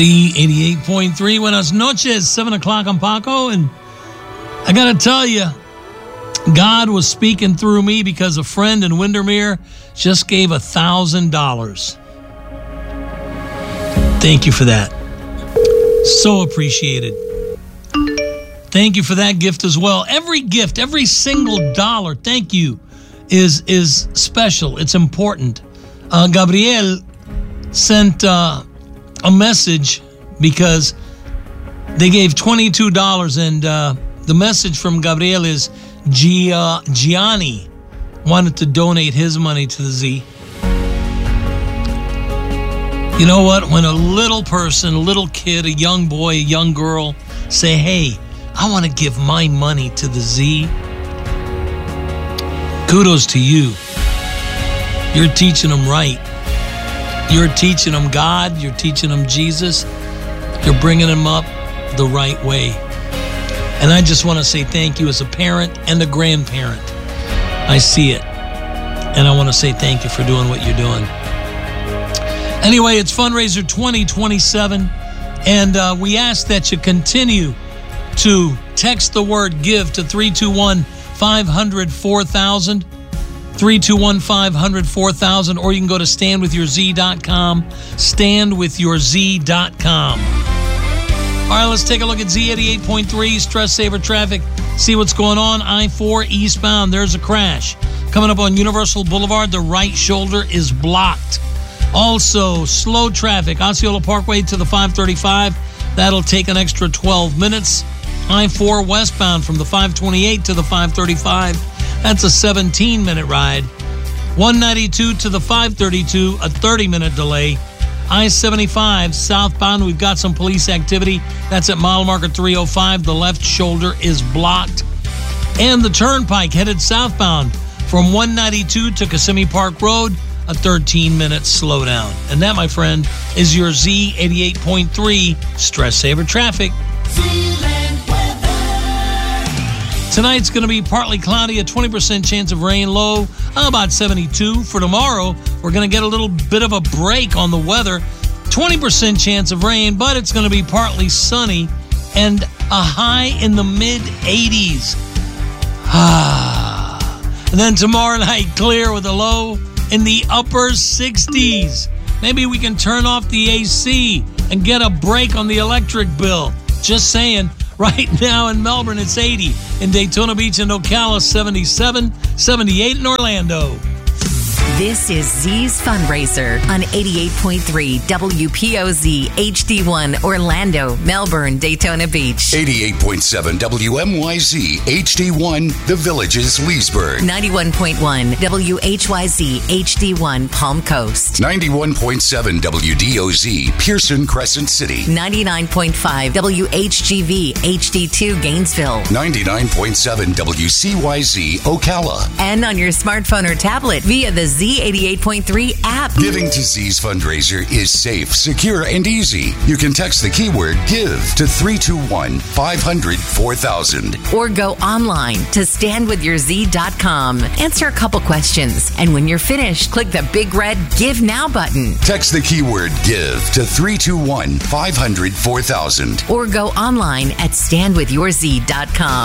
88.3. Buenas noches, 7 o'clock on Paco. And I got to tell you, God was speaking through me because a friend in Windermere just gave $1,000. Thank you for that. So appreciated. Thank you for that gift as well. Every gift, every single dollar, thank you, is special. It's important. Gabriel sent a message because they gave $22, and the message from Gabriel is Gianni wanted to donate his money to the Z. You know what? When a little person, a little kid, a young boy, a young girl say, hey, I want to give my money to the Z, kudos to you. You're teaching them right. You're teaching them God. You're teaching them Jesus. You're bringing them up the right way. And I just want to say thank you as a parent and a grandparent. I see it. And I want to say thank you for doing what you're doing. Anyway, it's Fundraiser 2027. And we ask that you continue to text the word GIVE to 321-500-4000. 321-500-4000, or you can go to standwithyourz.com, standwithyourz.com. All right, let's take a look at Z88.3, Stress Saver Traffic, see what's going on. I-4 eastbound, there's a crash. Coming up on Universal Boulevard, the right shoulder is blocked. Also, slow traffic, Osceola Parkway to the 535, that'll take an extra 12 minutes. I-4 westbound from the 528 to the 535, that's a 17-minute ride. 192 to the 532, a 30-minute delay. I-75 southbound, we've got some police activity. That's at mile marker 305. The left shoulder is blocked. And the turnpike headed southbound from 192 to Kissimmee Park Road, a 13-minute slowdown. And that, my friend, is your Z88.3 Stress Saver Traffic. Tonight's going to be partly cloudy, a 20% chance of rain, low about 72. For tomorrow, we're going to get a little bit of a break on the weather. 20% chance of rain, but it's going to be partly sunny and a high in the mid-80s. And then tomorrow night, clear with a low in the upper 60s. Maybe we can turn off the AC and get a break on the electric bill. Just saying. Right now in Melbourne, it's 80. In Daytona Beach and Ocala, 77. 78 in Orlando. This is Z's Fundraiser on 88.3 WPOZ HD1 Orlando, Melbourne, Daytona Beach. 88.7 WMYZ HD1 The Villages, Leesburg. 91.1 WHYZ HD1 Palm Coast. 91.7 WDOZ Pearson Crescent City. 99.5 WHGV HD2 Gainesville. 99.7 WCYZ Ocala. And on your smartphone or tablet via the Z88.3 app. Giving to Z's Fundraiser is safe, secure, and easy. You can text the keyword GIVE to 321-500-4000. Or go online to standwithyourz.com. Answer a couple questions. And when you're finished, click the big red Give Now button. Text the keyword GIVE to 321-500-4000. Or go online at standwithyourz.com.